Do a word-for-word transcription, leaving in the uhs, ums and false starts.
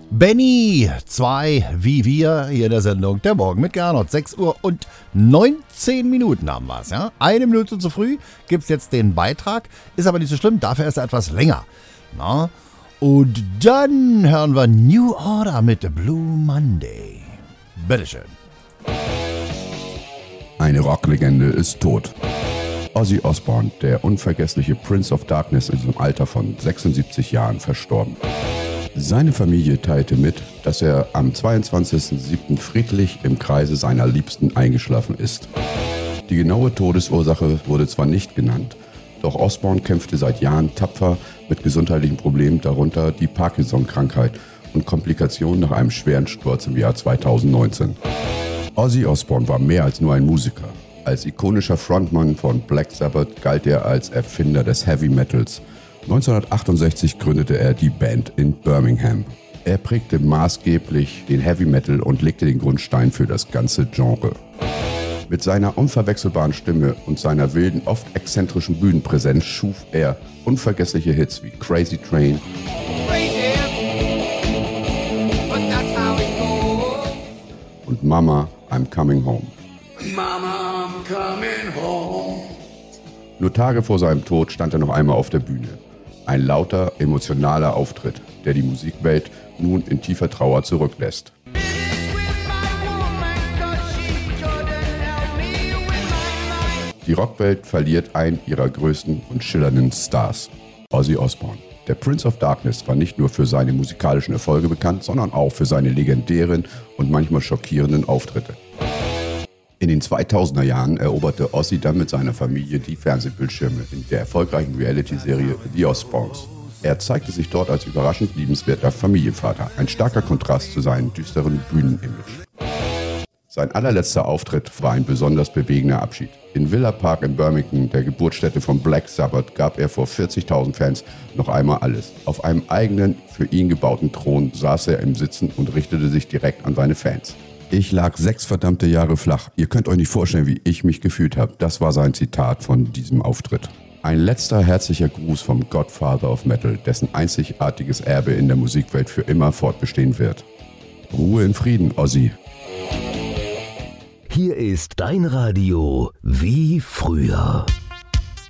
Benny, zwei wie wir hier in der Sendung Der Morgen mit Gernot. sechs Uhr und neunzehn Minuten haben wir es. Ja? Eine Minute zu früh gibt es jetzt den Beitrag. Ist aber nicht so schlimm, dafür ist er etwas länger. Na? Und dann hören wir New Order mit Blue Monday. Bitteschön. Eine Rocklegende ist tot. Ozzy Osbourne, der unvergessliche Prince of Darkness, ist im Alter von sechsundsiebzig Jahren verstorben. Seine Familie teilte mit, dass er am zweiundzwanzigsten siebten friedlich im Kreise seiner Liebsten eingeschlafen ist. Die genaue Todesursache wurde zwar nicht genannt, doch Osbourne kämpfte seit Jahren tapfer mit gesundheitlichen Problemen, darunter die Parkinson-Krankheit und Komplikationen nach einem schweren Sturz im Jahr zweitausendneunzehn. Ozzy Osbourne war mehr als nur ein Musiker. Als ikonischer Frontmann von Black Sabbath galt er als Erfinder des Heavy Metals. neunzehnhundertachtundsechzig gründete er die Band in Birmingham. Er prägte maßgeblich den Heavy Metal und legte den Grundstein für das ganze Genre. Mit seiner unverwechselbaren Stimme und seiner wilden, oft exzentrischen Bühnenpräsenz schuf er unvergessliche Hits wie Crazy Train und Mama, I'm Coming Home. Mama, I'm coming home. Nur Tage vor seinem Tod stand er noch einmal auf der Bühne. Ein lauter, emotionaler Auftritt, der die Musikwelt nun in tiefer Trauer zurücklässt. Die Rockwelt verliert einen ihrer größten und schillernden Stars, Ozzy Osbourne. Der Prince of Darkness war nicht nur für seine musikalischen Erfolge bekannt, sondern auch für seine legendären und manchmal schockierenden Auftritte. In den zweitausender Jahren eroberte Ozzy dann mit seiner Familie die Fernsehbildschirme in der erfolgreichen Reality-Serie The Osbournes. Er zeigte sich dort als überraschend liebenswerter Familienvater, ein starker Kontrast zu seinem düsteren Bühnenimage. Sein allerletzter Auftritt war ein besonders bewegender Abschied. In Villa Park in Birmingham, der Geburtsstätte von Black Sabbath, gab er vor vierzigtausend Fans noch einmal alles. Auf einem eigenen, für ihn gebauten Thron saß er im Sitzen und richtete sich direkt an seine Fans. Ich lag sechs verdammte Jahre flach. Ihr könnt euch nicht vorstellen, wie ich mich gefühlt habe. Das war sein Zitat von diesem Auftritt. Ein letzter herzlicher Gruß vom Godfather of Metal, dessen einzigartiges Erbe in der Musikwelt für immer fortbestehen wird. Ruhe in Frieden, Ozzy. Hier ist dein Radio wie früher.